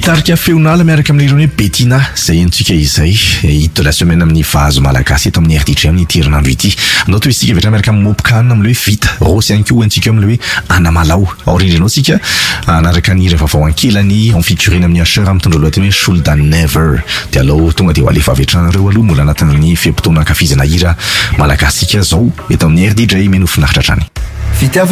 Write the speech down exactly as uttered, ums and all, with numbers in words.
Mitarika feonala miaraka amin'irony hoe Bettina izay entsika izay hit de la semaine amin'ny vahazo malagasy eto amin'ny R T G amin'ny itirinandro ity. Andao toy isika vetra miaraka amin'ny Mopkan amin'le hoe vita rosy ihany koa antsika amin'le hoe Anamalao. Aorindrinao sika anaraka ny hira vaovao ankilany en featuring amin'ny Usher mitondra lohateny hoe Shoulda Never. Dia alao tonga dia ho alefa avetrareo aloha mbola anatin'ny fiampitoana ankafizana hira malagasy sika zao eto amin'ny R D J meno finaritra hatrany.